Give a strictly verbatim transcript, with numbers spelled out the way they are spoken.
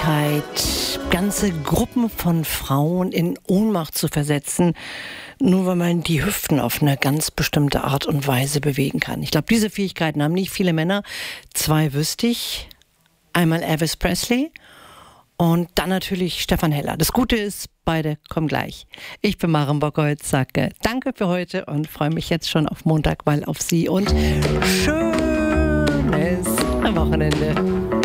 Fähigkeit, ganze Gruppen von Frauen in Ohnmacht zu versetzen, nur weil man die Hüften auf eine ganz bestimmte Art und Weise bewegen kann. Ich glaube, diese Fähigkeiten haben nicht viele Männer. Zwei wüsste ich. Einmal Elvis Presley und dann natürlich Stefan Heller. Das Gute ist, beide kommen gleich. Ich bin Maren Bockholz, sage danke für heute und freue mich jetzt schon auf Montag, weil auf Sie und schönes Wochenende.